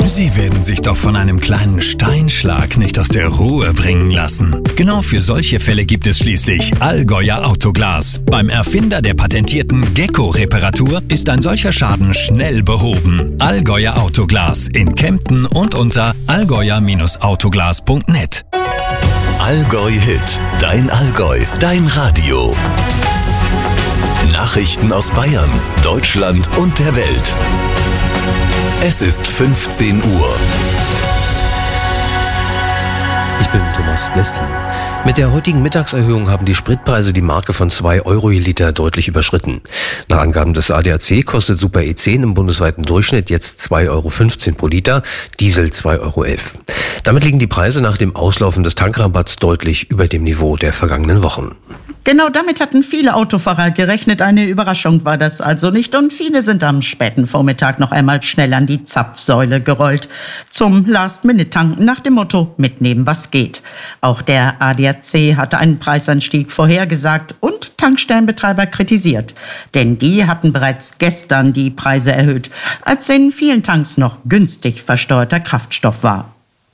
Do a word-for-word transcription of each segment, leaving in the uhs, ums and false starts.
Sie werden sich doch von einem kleinen Steinschlag nicht aus der Ruhe bringen lassen. Genau für solche Fälle gibt es schließlich Allgäuer Autoglas. Beim Erfinder der patentierten Gecko-Reparatur ist ein solcher Schaden schnell behoben. Allgäuer Autoglas in Kempten und unter allgäuer Autoglas punkt net. Allgäu Hit, dein Allgäu, dein Radio. Nachrichten aus Bayern, Deutschland und der Welt. Es ist fünfzehn Uhr. Ich bin Thomas Bleski. Mit der heutigen Mittagserhöhung haben die Spritpreise die Marke von zwei Euro je Liter deutlich überschritten. Nach Angaben des A D A C kostet Super E zehn im bundesweiten Durchschnitt jetzt zwei Euro fünfzehn pro Liter, Diesel zwei Euro elf. Damit liegen die Preise nach dem Auslaufen des Tankrabatts deutlich über dem Niveau der vergangenen Wochen. Genau damit hatten viele Autofahrer gerechnet. Eine Überraschung war das also nicht. Und viele sind am späten Vormittag noch einmal schnell an die Zapfsäule gerollt. Zum Last-Minute-Tanken nach dem Motto, mitnehmen, was geht. Auch der A D A C hatte einen Preisanstieg vorhergesagt und Tankstellenbetreiber kritisiert. Denn die hatten bereits gestern die Preise erhöht, als in vielen Tanks noch günstig versteuerter Kraftstoff war.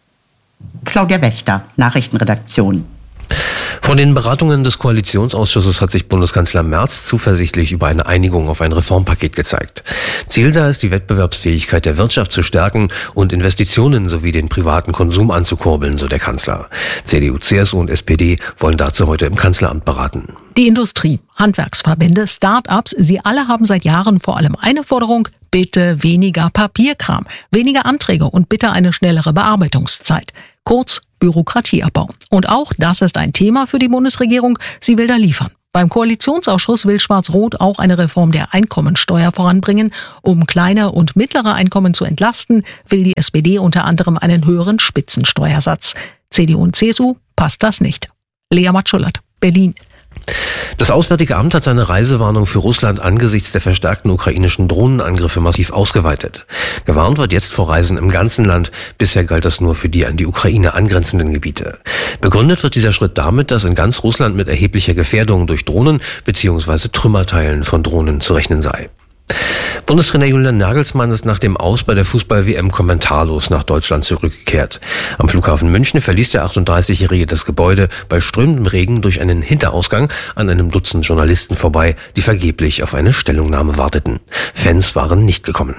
Claudia Wächter, Nachrichtenredaktion. Von den Beratungen des Koalitionsausschusses hat sich Bundeskanzler Merz zuversichtlich über eine Einigung auf ein Reformpaket gezeigt. Ziel sei es, die Wettbewerbsfähigkeit der Wirtschaft zu stärken und Investitionen sowie den privaten Konsum anzukurbeln, so der Kanzler. C D U, C S U und S P D wollen dazu heute im Kanzleramt beraten. Die Industrie, Handwerksverbände, Start-ups, sie alle haben seit Jahren vor allem eine Forderung: bitte weniger Papierkram, weniger Anträge und bitte eine schnellere Bearbeitungszeit. Kurz Bürokratieabbau. Und auch das ist ein Thema für die Bundesregierung. Sie will da liefern. Beim Koalitionsausschuss will Schwarz-Rot auch eine Reform der Einkommensteuer voranbringen. Um kleine und mittlere Einkommen zu entlasten, will die S P D unter anderem einen höheren Spitzensteuersatz. C D U und C S U passt das nicht. Lea Matschullert, Berlin. Das Auswärtige Amt hat seine Reisewarnung für Russland angesichts der verstärkten ukrainischen Drohnenangriffe massiv ausgeweitet. Gewarnt wird jetzt vor Reisen im ganzen Land. Bisher galt das nur für die an die Ukraine angrenzenden Gebiete. Begründet wird dieser Schritt damit, dass in ganz Russland mit erheblicher Gefährdung durch Drohnen bzw. Trümmerteilen von Drohnen zu rechnen sei. Bundestrainer Julian Nagelsmann ist nach dem Aus bei der Fußball-W M kommentarlos nach Deutschland zurückgekehrt. Am Flughafen München verließ der achtunddreißigjährige das Gebäude bei strömendem Regen durch einen Hinterausgang an einem Dutzend Journalisten vorbei, die vergeblich auf eine Stellungnahme warteten. Fans waren nicht gekommen.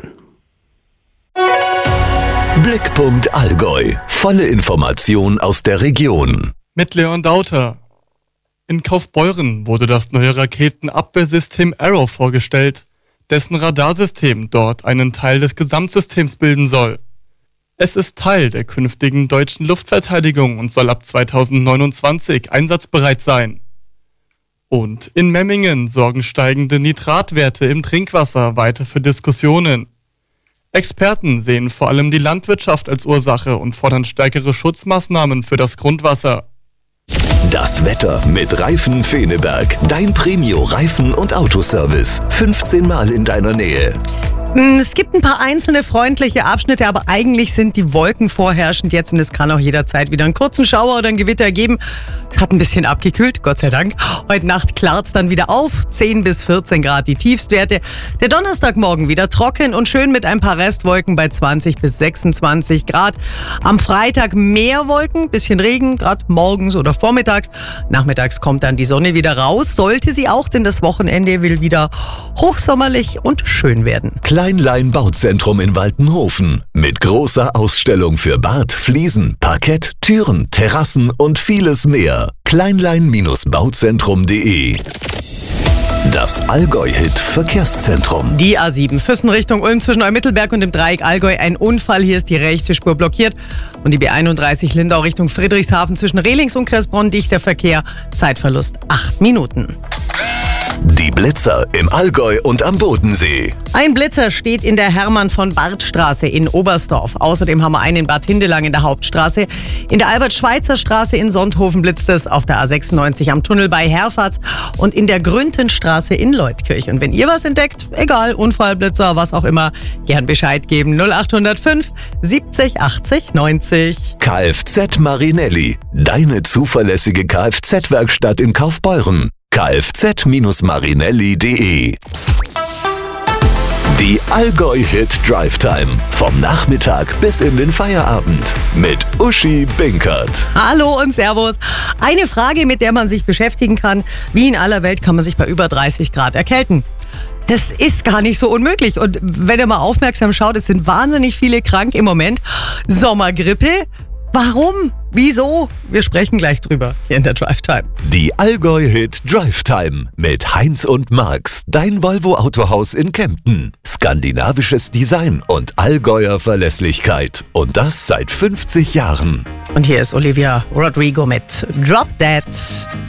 Blickpunkt Allgäu. Volle Information aus der Region. Mit Leon Dauter. In Kaufbeuren wurde das neue Raketenabwehrsystem Arrow vorgestellt, dessen Radarsystem dort einen Teil des Gesamtsystems bilden soll. Es ist Teil der künftigen deutschen Luftverteidigung und soll ab zweitausendneunundzwanzig einsatzbereit sein. Und in Memmingen sorgen steigende Nitratwerte im Trinkwasser weiter für Diskussionen. Experten sehen vor allem die Landwirtschaft als Ursache und fordern stärkere Schutzmaßnahmen für das Grundwasser. Das Wetter mit Reifen Feneberg. Dein Premio-Reifen- und Autoservice. fünfzehn Mal in deiner Nähe. Es gibt ein paar einzelne freundliche Abschnitte, aber eigentlich sind die Wolken vorherrschend jetzt und es kann auch jederzeit wieder einen kurzen Schauer oder ein Gewitter geben. Es hat ein bisschen abgekühlt, Gott sei Dank. Heute Nacht klart's dann wieder auf, zehn bis vierzehn Grad die Tiefstwerte. Der Donnerstagmorgen wieder trocken und schön mit ein paar Restwolken bei zwanzig bis sechsundzwanzig Grad. Am Freitag mehr Wolken, bisschen Regen, gerade morgens oder vormittags. Nachmittags kommt dann die Sonne wieder raus, sollte sie auch, denn das Wochenende will wieder hochsommerlich und schön werden. Kleinlein Bauzentrum in Waltenhofen mit großer Ausstellung für Bad, Fliesen, Parkett, Türen, Terrassen und vieles mehr. kleinlein bauzentrum punkt de. Das Allgäu-Hit Verkehrszentrum. Die A sieben Füssen Richtung Ulm zwischen Neumittelberg und dem Dreieck Allgäu. Ein Unfall, hier ist die rechte Spur blockiert. Und die B einunddreißig Lindau Richtung Friedrichshafen zwischen Rehlings und Kressbronn dichter Verkehr. Zeitverlust acht Minuten. Die Blitzer im Allgäu und am Bodensee. Ein Blitzer steht in der Hermann-von-Barth-Straße in Oberstdorf. Außerdem haben wir einen in Bad Hindelang in der Hauptstraße. In der Albert-Schweitzer-Straße in Sonthofen blitzt es, auf der A sechsundneunzig am Tunnel bei Herfatz und in der Grüntenstraße in Leutkirch. Und wenn ihr was entdeckt, egal, Unfall, Blitzer, was auch immer, gern Bescheid geben. null acht null fünf siebzig achtzig neunzig. Kfz Marinelli, deine zuverlässige Kfz-Werkstatt in Kaufbeuren. kfz Bindestrich marinelli punkt de Die Allgäu Hit Drive Time. Vom Nachmittag bis in den Feierabend. Mit Uschi Binkert. Hallo und Servus. Eine Frage, mit der man sich beschäftigen kann. Wie in aller Welt kann man sich bei über dreißig Grad erkälten? Das ist gar nicht so unmöglich. Und wenn ihr mal aufmerksam schaut, es sind wahnsinnig viele krank im Moment. Sommergrippe. Warum? Wieso? Wir sprechen gleich drüber hier in der Drive Time. Die Allgäu Hit Drive Time mit Heinz und Marx, dein Volvo Autohaus in Kempten. Skandinavisches Design und Allgäuer Verlässlichkeit. Und das seit fünfzig Jahren. Und hier ist Olivia Rodrigo mit Drop That.